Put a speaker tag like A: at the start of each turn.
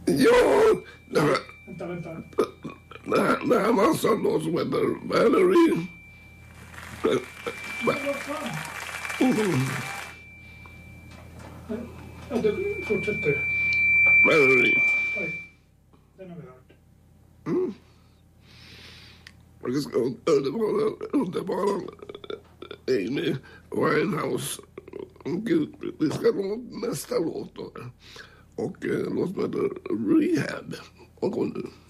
A: Ja, det här,
B: Vänta.
A: det här massan då som heter Valerie.
B: Vad fan? Ja, du fortsätter.
A: Valerie.
B: Oj, den har vi hört.
A: Det ska underbara Amy Winehouse. Gud, vi ska nå nästa låt då. Och låt mig heter Rehab. Och kom nu.